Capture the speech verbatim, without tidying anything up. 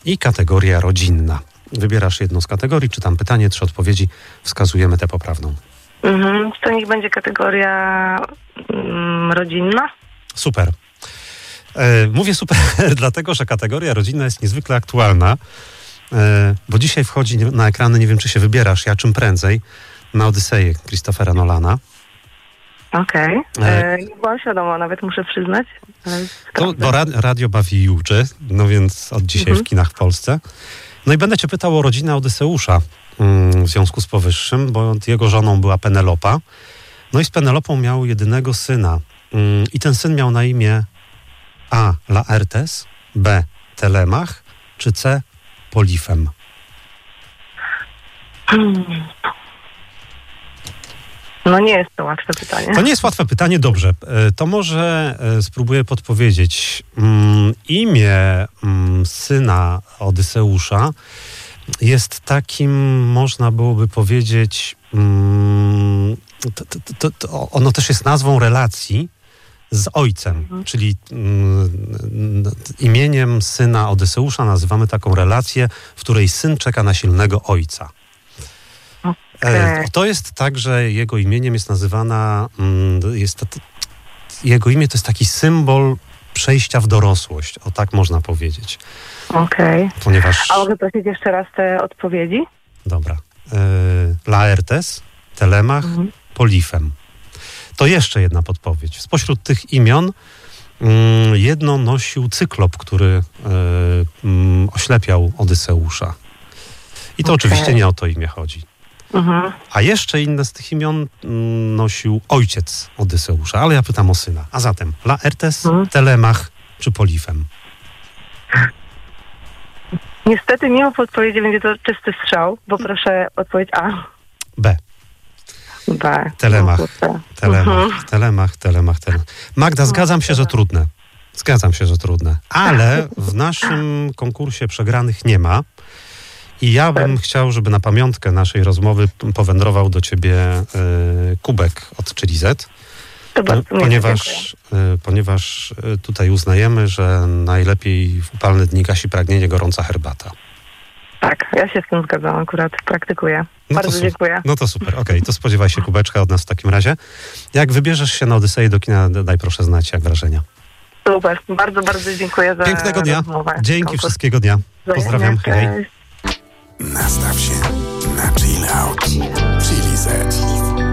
i kategoria rodzinna. Wybierasz jedną z kategorii, czytam pytanie, trzy odpowiedzi, wskazujemy tę poprawną. Mhm. To niech będzie kategoria mm, rodzinna. Super. E, mówię super dlatego, że kategoria rodzinna jest niezwykle aktualna, e, bo dzisiaj wchodzi na ekrany, nie wiem czy się wybierasz, ja czym prędzej, na Odyseję Christophera Nolana. Okej. Okay. E, nie byłam świadoma, nawet muszę przyznać. To, bo radio bawi i uczy, no więc od dzisiaj mhm. w kinach w Polsce. No i będę cię pytał o rodzinę Odyseusza mm, w związku z powyższym, bo jego żoną była Penelopa. No i z Penelopą miał jedynego syna. Mm, I ten syn miał na imię A. Laertes, B. Telemach, czy C. Polifem? Hmm. No nie jest to łatwe pytanie. To nie jest łatwe pytanie, dobrze. To może spróbuję podpowiedzieć. Imię syna Odyseusza jest takim, można byłoby powiedzieć, to, to, to ono też jest nazwą relacji z ojcem, mhm. czyli imieniem syna Odyseusza nazywamy taką relację, w której syn czeka na silnego ojca. Okay. To jest tak, że jego imieniem jest nazywana, jest to, jego imię to jest taki symbol przejścia w dorosłość, o tak można powiedzieć. Okej. Okay. Ponieważ... A mogę prosić jeszcze raz te odpowiedzi? Dobra. E, Laertes, Telemach, mhm. Polifem. To jeszcze jedna podpowiedź. Spośród tych imion mm, jedno nosił cyklop, który e, mm, oślepiał Odyseusza. I to okay. oczywiście nie o to imię chodzi. Mhm. A jeszcze inne z tych imion mm, nosił ojciec Odyseusza, ale ja pytam o syna. A zatem Laertes, mhm. Telemach czy Polifem? Niestety mimo podpowiedzi będzie to czysty strzał, bo proszę odpowiedź A. B. B. Telemach, no, telemach, mhm. telemach, telemach, telemach. Magda, zgadzam się, że trudne. Zgadzam się, że trudne. Ale w naszym konkursie przegranych nie ma. I ja bym chciał, żeby na pamiątkę naszej rozmowy powędrował do ciebie y, kubek od Chilizet, ponieważ, y, ponieważ tutaj uznajemy, że najlepiej w upalne dni gasi pragnienie gorąca herbata. Tak, ja się z tym zgadzam akurat, praktykuję. No Bardzo dziękuję. No to super, okej, okay, to spodziewaj się kubeczka od nas w takim razie. Jak wybierzesz się na Odyseję do kina, daj proszę znać, jak wrażenia. Super, bardzo, bardzo dziękuję za Pięknego dnia, rozmowę. dzięki, konkurs. Wszystkiego dnia. Pozdrawiam, hej. Nastaw się na chill out. Chilizet.